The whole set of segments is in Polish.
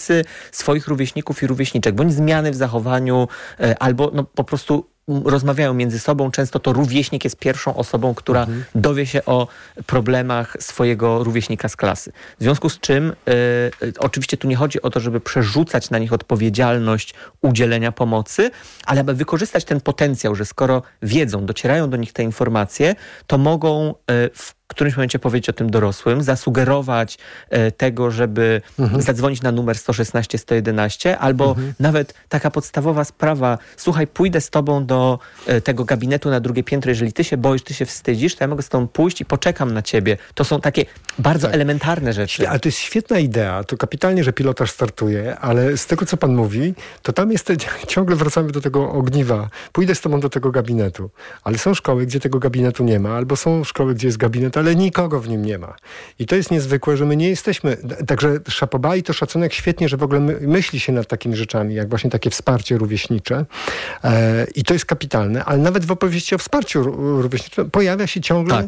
opisy swoich rówieśników i rówieśniczek, bądź zmiany w zachowaniu, albo po prostu rozmawiają między sobą. Często to rówieśnik jest pierwszą osobą, która dowie się o problemach swojego rówieśnika z klasy. W związku z czym oczywiście tu nie chodzi o to, żeby przerzucać na nich odpowiedzialność udzielenia pomocy, ale aby wykorzystać ten potencjał, że skoro wiedzą, docierają do nich te informacje, to mogą w którymś momencie powiedzieć o tym dorosłym, zasugerować tego, żeby zadzwonić na numer 116 111, albo nawet taka podstawowa sprawa: słuchaj, pójdę z tobą do tego gabinetu na drugie piętro, jeżeli ty się boisz, ty się wstydzisz, to ja mogę z tobą pójść i poczekam na ciebie. To są takie bardzo elementarne rzeczy. Ale to jest świetna idea, to kapitalnie, że pilotaż startuje, ale z tego, co pan mówi, to tam jest ciągle wracamy do tego ogniwa. Pójdę z tobą do tego gabinetu, ale są szkoły, gdzie tego gabinetu nie ma, albo są szkoły, gdzie jest gabinet, ale nikogo w nim nie ma. I to jest niezwykłe, że my nie jesteśmy... Także szapoba i to szacunek, świetnie, że w ogóle myśli się nad takimi rzeczami, jak właśnie takie wsparcie rówieśnicze. I to jest kapitalne, ale nawet w opowieści o wsparciu rówieśniczym pojawia się ciągle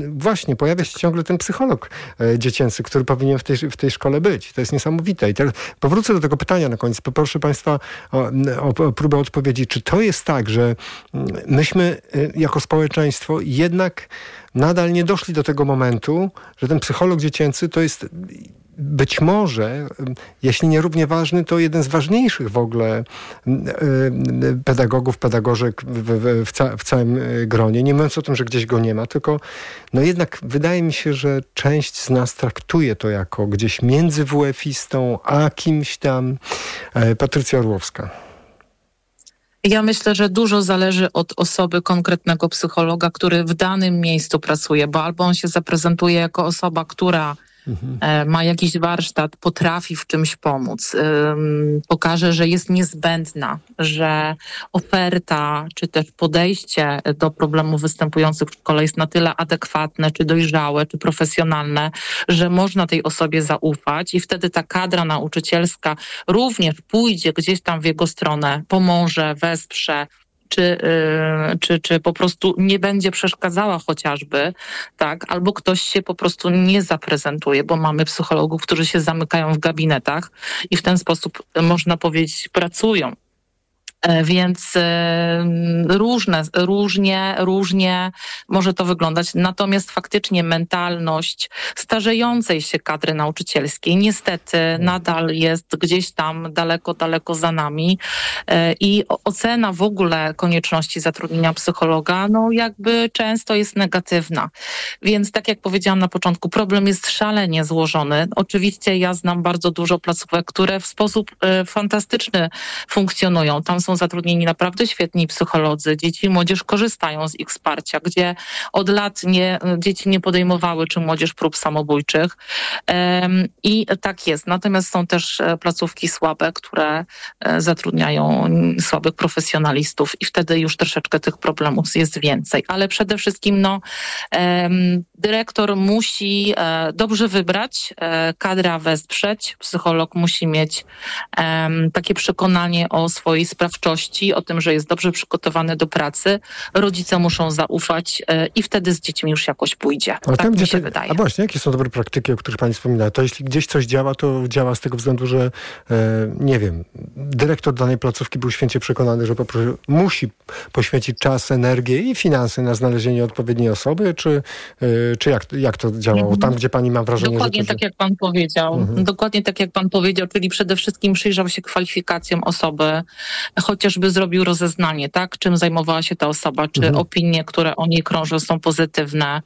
ten psycholog dziecięcy, który powinien w tej szkole być. To jest niesamowite. I teraz powrócę do tego pytania na koniec. Poproszę państwa o próbę odpowiedzi. Czy to jest tak, że myśmy jako społeczeństwo jednak nadal nie doszli do tego momentu, że ten psycholog dziecięcy to jest być może, jeśli nie równie ważny, to jeden z ważniejszych w ogóle pedagogów, pedagożek w całym gronie. Nie mówiąc o tym, że gdzieś go nie ma, tylko jednak wydaje mi się, że część z nas traktuje to jako gdzieś między WF-istą a kimś tam. Patrycja Orłowska. Ja myślę, że dużo zależy od osoby konkretnego psychologa, który w danym miejscu pracuje, bo albo on się zaprezentuje jako osoba, która ma jakiś warsztat, potrafi w czymś pomóc, pokaże, że jest niezbędna, że oferta czy też podejście do problemów występujących w szkole jest na tyle adekwatne, czy dojrzałe, czy profesjonalne, że można tej osobie zaufać i wtedy ta kadra nauczycielska również pójdzie gdzieś tam w jego stronę, pomoże, wesprze, czy po prostu nie będzie przeszkadzała chociażby, tak, albo ktoś się po prostu nie zaprezentuje, bo mamy psychologów, którzy się zamykają w gabinetach i w ten sposób, można powiedzieć, pracują. Więc różnie może to wyglądać. Natomiast faktycznie mentalność starzejącej się kadry nauczycielskiej niestety nadal jest gdzieś tam daleko za nami i ocena w ogóle konieczności zatrudnienia psychologa jakby często jest negatywna. Więc tak jak powiedziałam na początku, problem jest szalenie złożony. Oczywiście ja znam bardzo dużo placówek, które w sposób fantastyczny funkcjonują. Tam są zatrudnieni naprawdę świetni psycholodzy. Dzieci i młodzież korzystają z ich wsparcia, gdzie od lat dzieci nie podejmowały, czy młodzież, prób samobójczych. I tak jest. Natomiast są też placówki słabe, które zatrudniają słabych profesjonalistów i wtedy już troszeczkę tych problemów jest więcej. Ale przede wszystkim dyrektor musi dobrze wybrać, kadra wesprzeć, psycholog musi mieć takie przekonanie o swojej sprawczości, o tym, że jest dobrze przygotowany do pracy. Rodzice muszą zaufać i wtedy z dziećmi już jakoś pójdzie. Ale tak mi się wydaje. A właśnie, jakie są dobre praktyki, o których pani wspominała? To jeśli gdzieś coś działa, to działa z tego względu, że nie wiem, dyrektor danej placówki był święcie przekonany, że po prostu musi poświęcić czas, energię i finanse na znalezienie odpowiedniej osoby, czy jak to działało? Tam, gdzie pani ma wrażenie, Dokładnie tak jak pan powiedział. Dokładnie tak jak pan powiedział, czyli przede wszystkim przyjrzał się kwalifikacjom osoby, chociażby zrobił rozeznanie, tak? Czym zajmowała się ta osoba, czy opinie, które o niej krążą, są pozytywne.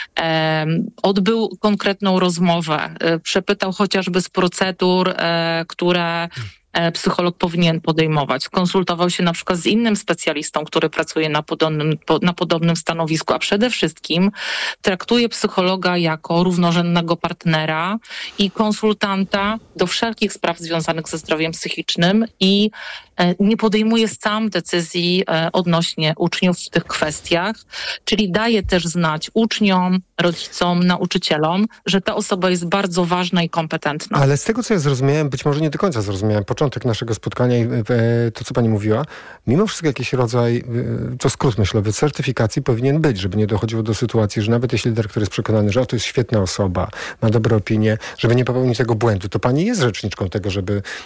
Odbył konkretną rozmowę, przepytał chociażby z procedur, które psycholog powinien podejmować. Skonsultował się na przykład z innym specjalistą, który pracuje na podobnym stanowisku, a przede wszystkim traktuje psychologa jako równorzędnego partnera i konsultanta do wszelkich spraw związanych ze zdrowiem psychicznym i nie podejmuje sam decyzji odnośnie uczniów w tych kwestiach, czyli daje też znać uczniom, rodzicom, nauczycielom, że ta osoba jest bardzo ważna i kompetentna. Ale z tego, co ja zrozumiałem, być może nie do końca zrozumiałem początek naszego spotkania i to, co pani mówiła, mimo wszystko jakiś rodzaj, to skrót myślowy, certyfikacji powinien być, żeby nie dochodziło do sytuacji, że nawet jeśli dyrektor jest przekonany, że to jest świetna osoba, ma dobre opinie, żeby nie popełnić tego błędu, to pani jest rzeczniczką tego, żeby